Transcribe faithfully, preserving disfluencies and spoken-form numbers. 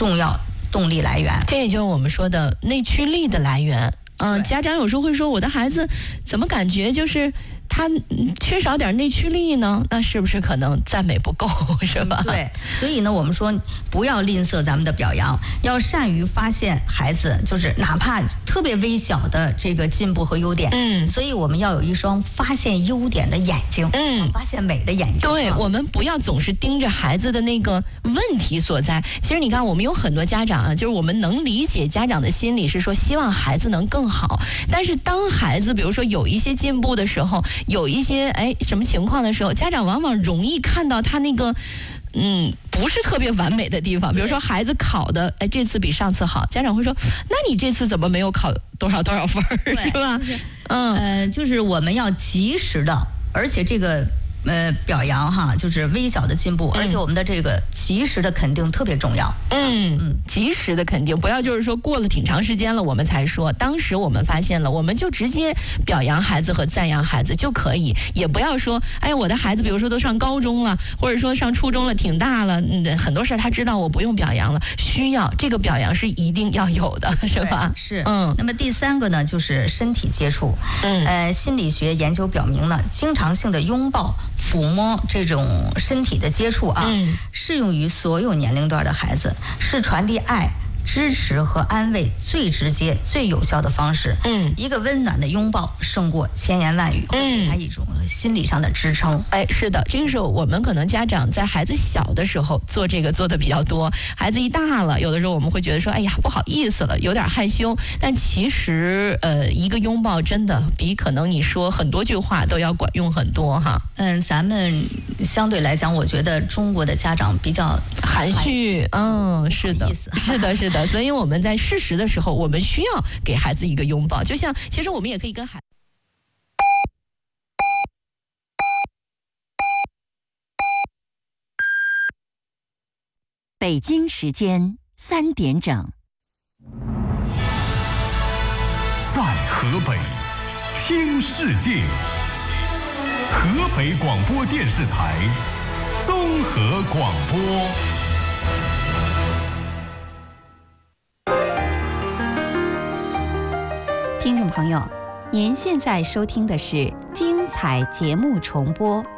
重要动力来源。 这也就是我们说的内驱力的来源。嗯、呃，家长有时候会说，我的孩子怎么感觉就是他缺少点内驱力呢？那是不是可能赞美不够，是吧？ 对，所以呢，我们说不要吝啬咱们的表扬，要善于发现孩子，就是哪怕特别微小的这个进步和优点。 嗯， 所以我们要有一双发现优点的眼睛， 嗯， 发现美的眼睛。 对，我们不要总是盯着孩子的那个问题所在。其实你看，我们有很多家长啊，就是我们能理解家长的心理，是说希望孩子能更好。但是当孩子比如说有一些进步的时候，有一些哎什么情况的时候，家长往往容易看到他那个嗯不是特别完美的地方。比如说孩子考的哎这次比上次好，家长会说那你这次怎么没有考多少多少分儿，是吧？ 嗯呃，就是我们要及时的，而且这个呃表扬哈，就是微小的进步，嗯、而且我们的这个及时的肯定特别重要。 嗯嗯，及时的肯定，不要就是说过了挺长时间了我们才说，当时我们发现了，我们就直接表扬孩子和赞扬孩子就可以，也不要说哎我的孩子比如说都上高中了，或者说上初中了挺大了，嗯，很多事他知道我不用表扬了，需要这个表扬是一定要有的，是吧？ 是，嗯。那么第三个呢，就是身体接触。嗯，呃，心理学研究表明呢，经常性的拥抱、抚摸这种身体的接触啊，嗯、适用于所有年龄段的孩子，是传递爱、支持和安慰最直接、最有效的方式。嗯，一个温暖的拥抱胜过千言万语，会给他一种心理上的支撑。 哎，是的，这个时候我们可能家长在孩子小的时候做这个做的比较多，孩子一大了，有的时候我们会觉得说，哎呀，不好意思了，有点害羞。但其实，呃，一个拥抱真的比可能你说很多句话都要管用很多哈。 嗯，咱们相对来讲，我觉得中国的家长比较含蓄，嗯，是的，是的，是的。所以我们在适时的时候，我们需要给孩子一个拥抱。就像其实我们也可以跟孩子。 北京时间三点整， 在河北听世界，河北广播电视台综合广播。 听众朋友，您现在收听的是精彩节目重播。